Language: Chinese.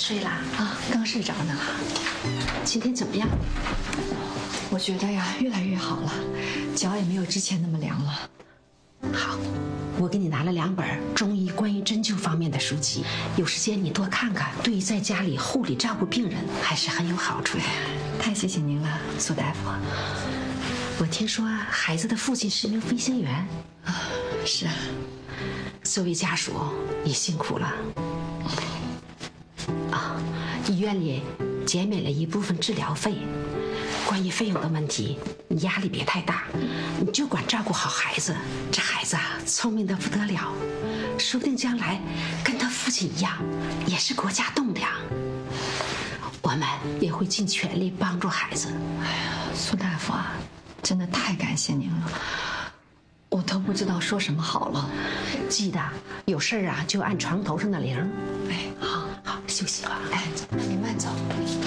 睡啦？ 啊，刚睡着呢。 今天怎么样？ 我觉得呀，越来越好了，脚也没有之前那么凉了。 好，我给你拿了2本中医关于针灸方面的书籍，有时间你多看看，对于在家里护理照顾病人还是很有好处的。 太谢谢您了，苏大夫。 我听说孩子的父亲是名飞行员。 啊，是啊。 作为家属，你辛苦了。啊，医院里减免了一部分治疗费。关于费用的问题，你压力别太大，你就管照顾好孩子。这孩子啊，聪明得不得了，说不定将来跟他父亲一样，也是国家栋梁。我们也会尽全力帮助孩子。 哎呀，苏大夫啊，真的太感谢您了，我都不知道说什么好了。 记得有事啊就按床头上的铃。 哎，好， 好，休息吧。 哎，那您慢走。